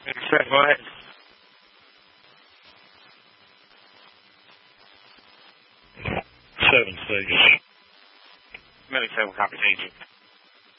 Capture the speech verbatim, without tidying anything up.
Sure, go ahead. Seven, Vegas. Millie seven, copy, thank you.